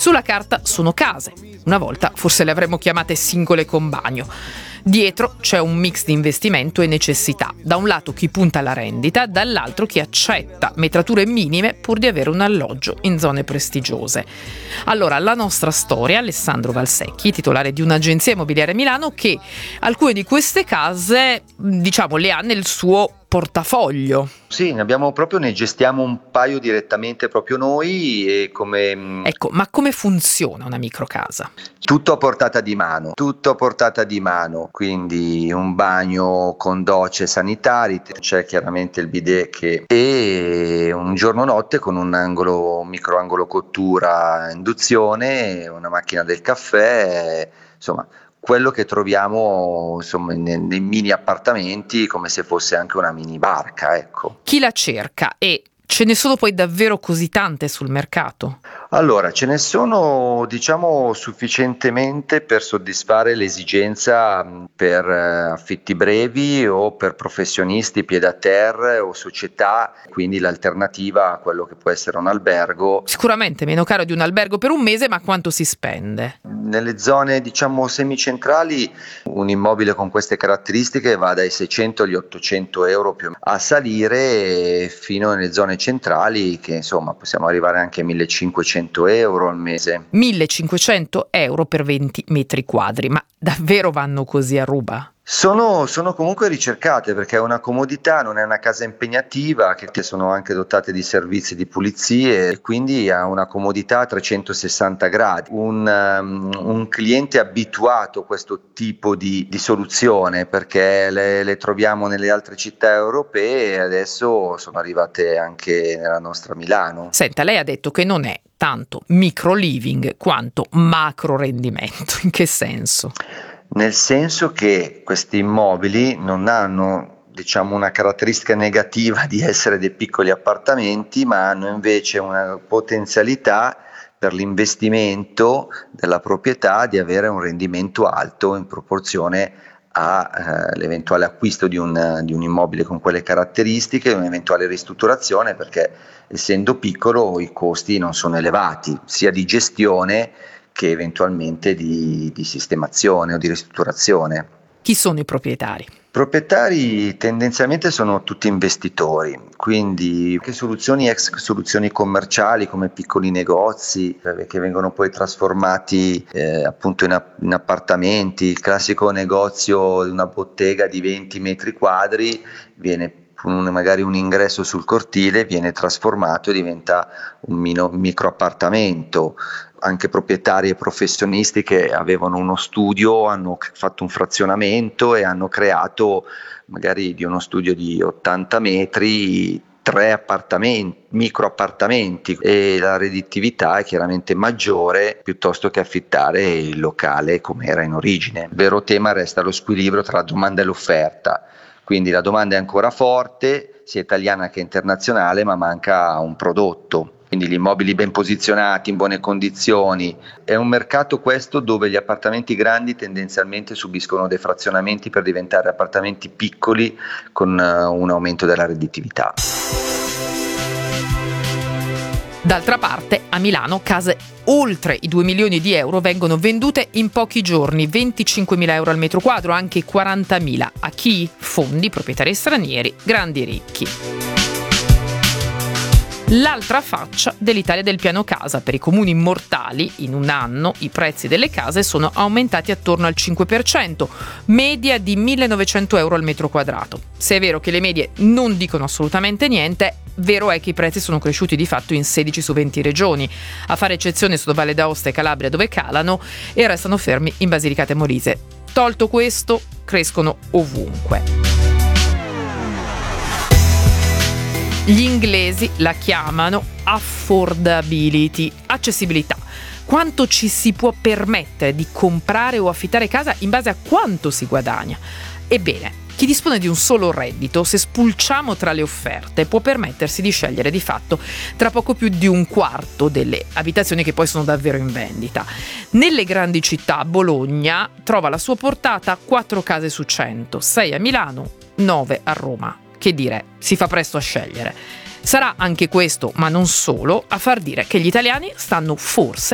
Sulla carta sono case, una volta forse le avremmo chiamate singole con bagno. Dietro c'è un mix di investimento e necessità. Da un lato chi punta alla rendita, dall'altro chi accetta metrature minime pur di avere un alloggio in zone prestigiose. Allora, la nostra storia, Alessandro Valsecchi, titolare di un'agenzia immobiliare a Milano, che alcune di queste case, le ha nel suo portafoglio. Sì, ne gestiamo un paio direttamente proprio noi e come... Ecco, ma come funziona una microcasa? Tutto a portata di mano, quindi un bagno con docce sanitari, c'è chiaramente il bidet e un giorno notte con un microangolo cottura induzione, una macchina del caffè, insomma quello che troviamo nei mini appartamenti, come se fosse anche una mini barca, ecco. Chi la cerca e ce ne sono poi davvero così tante sul mercato? Allora, ce ne sono sufficientemente per soddisfare l'esigenza per affitti brevi o per professionisti pied à terre o società, quindi l'alternativa a quello che può essere un albergo. Sicuramente meno caro di un albergo per un mese, ma quanto si spende? Nelle zone semicentrali un immobile con queste caratteristiche va dai 600 agli 800 euro più o meno, a salire fino alle zone centrali che possiamo arrivare anche a 1500 euro al mese. 1500 euro per 20 metri quadri, ma davvero vanno così a ruba? Sono comunque ricercate perché è una comodità, non è una casa impegnativa, che sono anche dotate di servizi di pulizie e quindi ha una comodità a 360 gradi. Un cliente abituato a questo tipo di soluzione perché le troviamo nelle altre città europee e adesso sono arrivate anche nella nostra Milano. Senta, lei ha detto che non è tanto micro living quanto macro rendimento. In che senso? Nel senso che questi immobili non hanno una caratteristica negativa di essere dei piccoli appartamenti, ma hanno invece una potenzialità per l'investimento della proprietà di avere un rendimento alto in proporzione all'eventuale acquisto di un immobile con quelle caratteristiche, un'eventuale ristrutturazione, perché essendo piccolo i costi non sono elevati, sia di gestione che eventualmente di sistemazione o di ristrutturazione. Chi sono i proprietari? Proprietari tendenzialmente sono tutti investitori, quindi che soluzioni commerciali come piccoli negozi che vengono poi trasformati appunto in appartamenti. Il classico negozio di una bottega di 20 metri quadri viene magari un ingresso sul cortile, viene trasformato e diventa un micro appartamento. Anche proprietari e professionisti che avevano uno studio hanno fatto un frazionamento e hanno creato magari di uno studio di 80 metri 3 micro appartamenti, e la redditività è chiaramente maggiore piuttosto che affittare il locale come era in origine. Il vero tema resta lo squilibrio tra la domanda e l'offerta. Quindi la domanda è ancora forte, sia italiana che internazionale, ma manca un prodotto. Quindi gli immobili ben posizionati, in buone condizioni. È un mercato questo dove gli appartamenti grandi tendenzialmente subiscono dei frazionamenti per diventare appartamenti piccoli con un aumento della redditività. D'altra parte, a Milano case oltre i 2 milioni di euro vengono vendute in pochi giorni, 25.000 euro al metro quadro, anche 40.000 a chi? Fondi, proprietari stranieri, grandi ricchi. L'altra faccia dell'Italia del piano casa. Per i comuni mortali, in un anno i prezzi delle case sono aumentati attorno al 5%, media di 1.900 euro al metro quadrato. Se è vero che le medie non dicono assolutamente niente, vero è che i prezzi sono cresciuti di fatto in 16 su 20 regioni, a fare eccezione sono Valle d'Aosta e Calabria dove calano e restano fermi in Basilicata e Molise. Tolto questo, crescono ovunque. Gli inglesi la chiamano affordability, accessibilità. Quanto ci si può permettere di comprare o affittare casa in base a quanto si guadagna? Ebbene, chi dispone di un solo reddito, se spulciamo tra le offerte, può permettersi di scegliere di fatto tra poco più di un quarto delle abitazioni che poi sono davvero in vendita. Nelle grandi città, Bologna trova alla sua portata 4 case su 100, 6 a Milano, 9 a Roma. Che dire, si fa presto a scegliere. Sarà anche questo, ma non solo, a far dire che gli italiani stanno forse